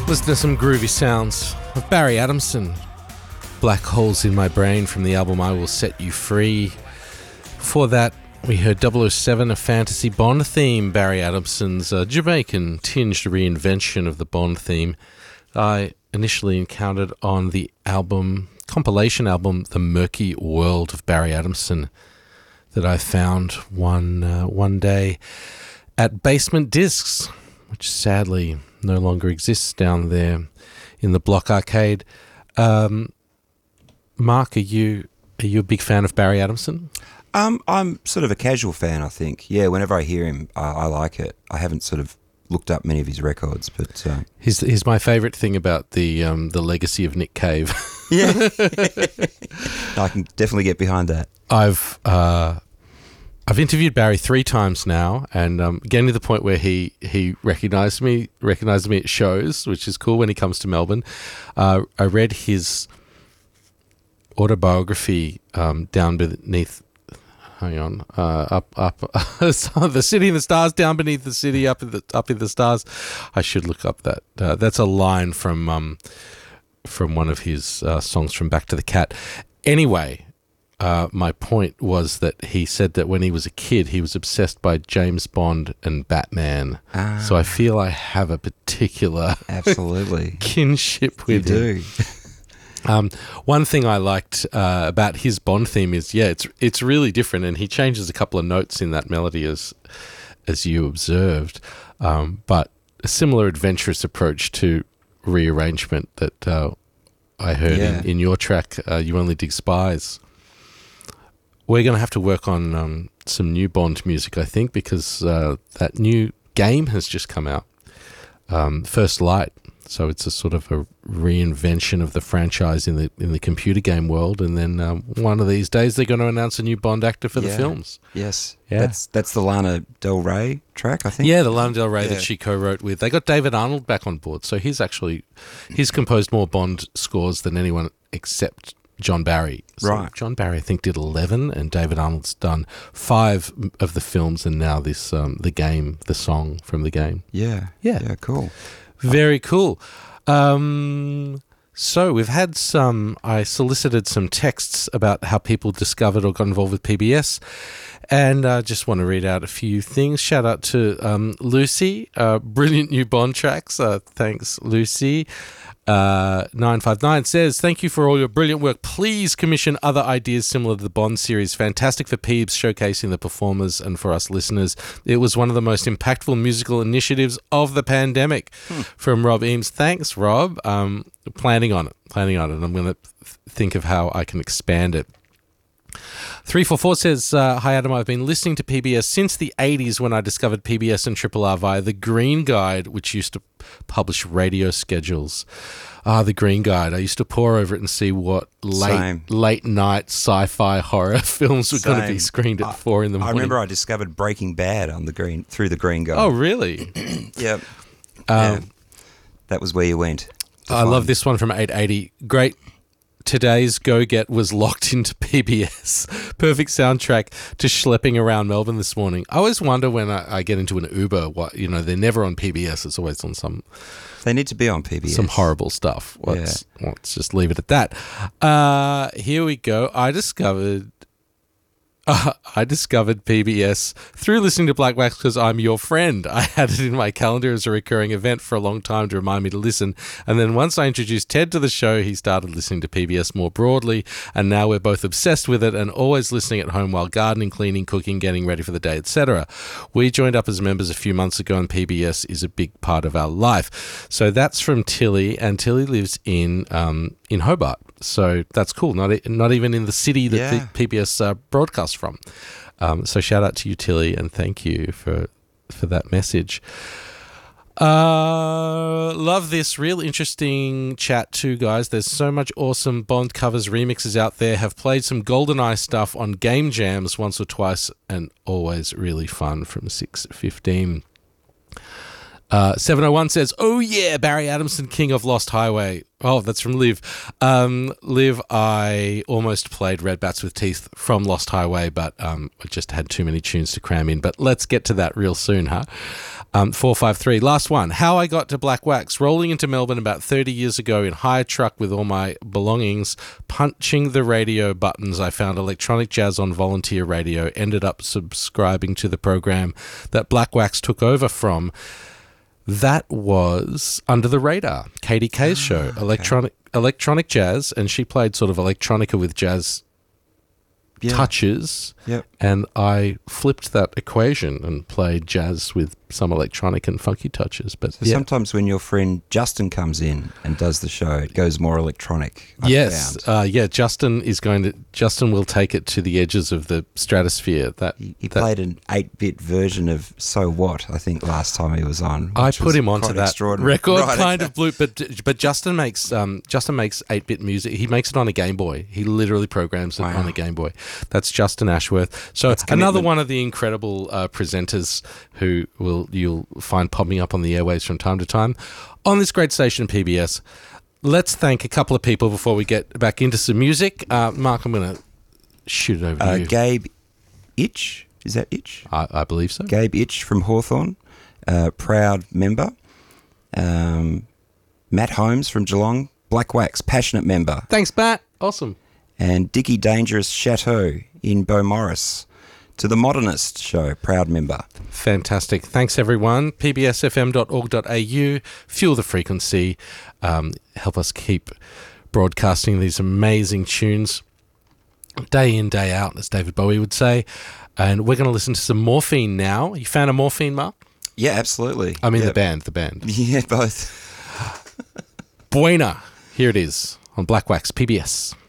Listen to some groovy sounds of Barry Adamson. Black Holes in My Brain from the album I Will Set You Free. Before that, we heard 007, a fantasy Bond theme, Barry Adamson's Jamaican-tinged reinvention of the Bond theme. I initially encountered on the compilation album, The Murky World of Barry Adamson, that I found one day at Basement Discs, which sadly no longer exists down there in the Block Arcade. Mark, are you a big fan of Barry Adamson? I'm sort of a casual fan, I think. Yeah, whenever I hear him, I like it. I haven't sort of looked up many of his records, but he's my favourite thing about the legacy of Nick Cave. Yeah, I can definitely get behind that. I've interviewed Barry 3 times now, and getting to the point where he recognised me at shows, which is cool when he comes to Melbourne. I read his autobiography down beneath. Hang on, up the city in the stars, down beneath the city, up in the stars. I should look up that. That's a line from one of his songs from Back to the Cat. Anyway. My point was that he said that when he was a kid, he was obsessed by James Bond and Batman. So I feel I have a particular absolutely kinship with him. You do. One thing I liked about his Bond theme is, it's really different, and he changes a couple of notes in that melody as you observed, but a similar adventurous approach to rearrangement that I heard in your track, You Only Dig Spies. We're going to have to work on some new Bond music, I think, because that new game has just come out, First Light. So it's a sort of a reinvention of the franchise in the computer game world. And then one of these days they're going to announce a new Bond actor for the films. Yes, that's the Lana Del Rey track, I think. Yeah, the Lana Del Rey that she co-wrote with. They got David Arnold back on board, so he's composed more Bond scores than anyone except John Barry. So right. John Barry, I think, did 11, and David Arnold's done 5 of the films, and now this the song from the game. Yeah, cool. Very cool. So we've had I solicited some texts about how people discovered or got involved with PBS, and I just want to read out a few things. Shout out to Lucy, brilliant new Bond tracks. Thanks, Lucy. 959 says, thank you for all your brilliant work. Please commission other ideas similar to the Bond series. Fantastic for Peebs, showcasing the performers, and for us listeners. It was one of the most impactful musical initiatives of the pandemic. From Rob Eames. Thanks, Rob. Planning on it. I'm going to think of how I can expand it. 344 says, hi Adam, I've been listening to PBS since the 80s when I discovered PBS and Triple R via The Green Guide, which used to publish radio schedules. The Green Guide. I used to pore over it and see what late night sci-fi horror films were going to be screened at 4 in the morning. I remember I discovered Breaking Bad through The Green Guide. Oh, really? Yep. That was where you went. I love this one from 880. Great. Today's Go Get was locked into PBS. Perfect soundtrack to schlepping around Melbourne this morning. I always wonder when I get into an Uber, they're never on PBS. It's always on some... They need to be on PBS. Some horrible stuff. Let's just leave it at that. Here we go. I discovered PBS through listening to Black Wax because I'm your friend. I had it in my calendar as a recurring event for a long time to remind me to listen. And then once I introduced Ted to the show, he started listening to PBS more broadly. And now we're both obsessed with it and always listening at home while gardening, cleaning, cooking, getting ready for the day, etc. We joined up as members a few months ago, and PBS is a big part of our life. So that's from Tilly, and Tilly lives in Hobart. So that's cool. Not even in the city that the PBS broadcasts from. So shout out to you, Tilly, and thank you for that message. Love this. Real interesting chat too, guys. There's so much awesome Bond covers, remixes out there. Have played some GoldenEye stuff on Game Jams once or twice, and always really fun. From 615. 701 says, oh yeah, Barry Adamson, King of Lost Highway. Oh, that's from Liv. Liv, I almost played Red Bats with Teeth from Lost Highway, but I just had too many tunes to cram in. But let's get to that real soon, huh? 453, last one. How I got to Black Wax. Rolling into Melbourne about 30 years ago in hire truck with all my belongings, punching the radio buttons, I found electronic jazz on volunteer radio, ended up subscribing to the program that Black Wax took over from. That was Under the Radar, Katie Kay's show, electronic jazz, and she played sort of electronica with jazz touches. Yep. And I flipped that equation and played jazz with some electronic and funky touches. But So sometimes when your friend Justin comes in and does the show, it goes more electronic. Yes. Justin will take it to the edges of the stratosphere. He played an 8-bit version of So What, I think, last time he was on. I put him onto that record Right, of blue, but Justin makes 8-bit music. He makes it on a Game Boy. He literally programs it on a Game Boy. That's Justin Ashworth. So it's another one of the incredible presenters who you'll find popping up on the airwaves from time to time on this great station PBS. Let's thank a couple of people before we get back into some music. Mark, I'm going to shoot it over to you. Gabe Itch, is that Itch? I believe so. Gabe Itch from Hawthorn, proud member. Matt Holmes from Geelong, Black Wax, passionate member. Thanks, Matt. Awesome. And Dickie Dangerous Chateau in Beaumaris to the Modernist show, proud member. Fantastic. Thanks, everyone. pbsfm.org.au, fuel the frequency, help us keep broadcasting these amazing tunes day in, day out, as David Bowie would say. And we're going to listen to some Morphine now. You fan of Morphine, Mark? Yeah, absolutely. I mean the band. Yeah, both. Buena. Here it is on Black Wax PBS.